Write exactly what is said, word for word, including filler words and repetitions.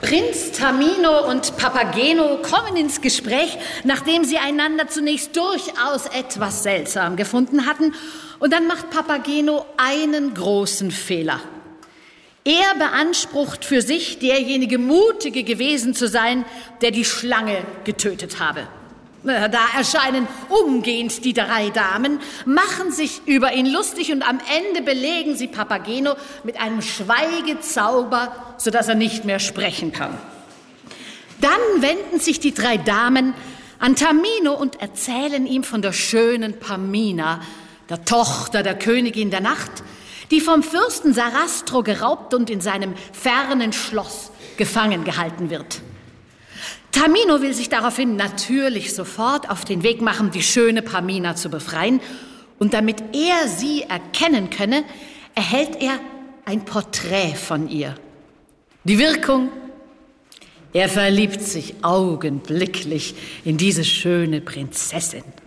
Prinz Tamino und Papageno kommen ins Gespräch, nachdem sie einander zunächst durchaus etwas seltsam gefunden hatten. Und dann macht Papageno einen großen Fehler. Er beansprucht für sich, derjenige Mutige gewesen zu sein, der die Schlange getötet habe. Da erscheinen umgehend die drei Damen, machen sich über ihn lustig und am Ende belegen sie Papageno mit einem Schweigezauber, sodass er nicht mehr sprechen kann. Dann wenden sich die drei Damen an Tamino und erzählen ihm von der schönen Pamina, der Tochter der Königin der Nacht, die vom Fürsten Sarastro geraubt und in seinem fernen Schloss gefangen gehalten wird. Tamino will sich daraufhin natürlich sofort auf den Weg machen, die schöne Pamina zu befreien. Und damit er sie erkennen könne, erhält er ein Porträt von ihr. Die Wirkung? Er verliebt sich augenblicklich in diese schöne Prinzessin.